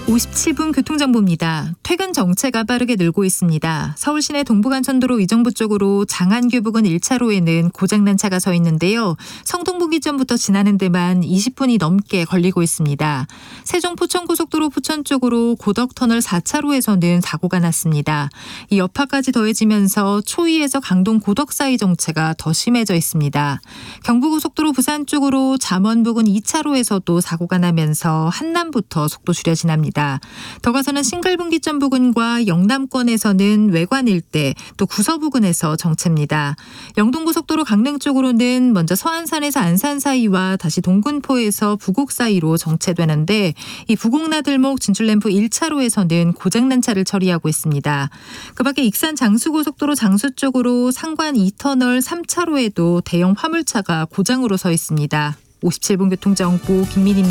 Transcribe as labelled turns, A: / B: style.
A: 57분 교통정보입니다. 퇴근 정체가 빠르게 늘고 있습니다. 서울시내 동부간선도로 의정부 쪽으로 장안교 부근 1차로에는 고장난 차가 서 있는데요. 성동분기점부터 지나는 데만 20분이 넘게 걸리고 있습니다. 세종 포천고속도로 포천 쪽으로 고덕터널 4차로에서는 사고가 났습니다. 이 여파까지 더해지면서 초이에서 강동 고덕 사이 정체가 더 심해져 있습니다. 경부고속도로 부산 쪽으로 잠원 부근 2차로에서도 사고가 나면서 한남부터 속도 줄여 지납니다. 더 가서는 신갈분기점 부근과 영남권에서는 외관 일대, 또 구서 부근에서 정체입니다. 영동고속도로 강릉 쪽으로는 먼저 서안산에서 안산 사이와 다시 동군포에서 부곡 사이로 정체되는데 이 부곡나들목 진출램프 1차로에서는 고장난 차를 처리하고 있습니다. 그 밖에 익산 장수고속도로 장수 쪽으로 상관 2터널 3차로에도 대형 화물차가 고장으로 서 있습니다. 57분 교통정보 김민희입니다.